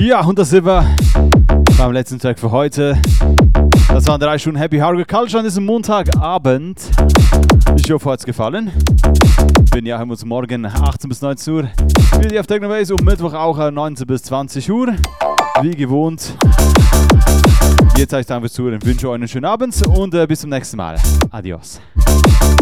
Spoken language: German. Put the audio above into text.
Ja, und das sind wir beim letzten Tag für heute. Das waren 3 Stunden Happy Hardcore Culture an diesem Montagabend. Ich hoffe, euch hat's gefallen. Bin ja immer morgen 18 bis 19 Uhr. Spielt ihr auf Technobase und Mittwoch auch 19 bis 20 Uhr. Wie gewohnt. Jetzt euch danke fürs Zuhören. Ich wünsche euch einen schönen Abend und bis zum nächsten Mal. Adios.